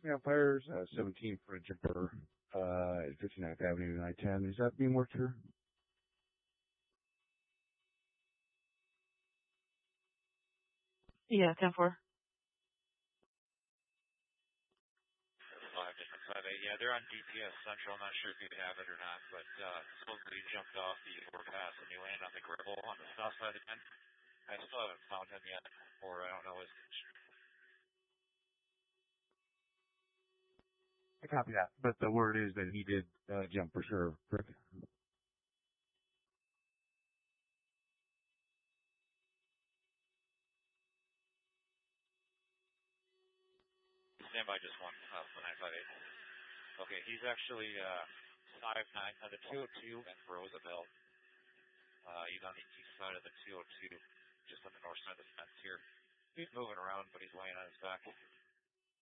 Fires, 17 for a jumper, at 59th Avenue and I-10. Is that being worked here? Yeah, 10-4. 5 different 5-8. Yeah, they're on DPS Central. I'm not sure if you have it or not, but supposedly he jumped off the overpass and he landed on the gravel on the south side again. I still haven't found him yet, or I don't know his. I copy that. But the word is that he did jump for sure, correct? Stand by just one for 958. Okay, he's actually 5'9" on the 202 and Roosevelt. He's on the east side of the 202, just on the north side of the fence here. He's moving around, but he's laying on his back.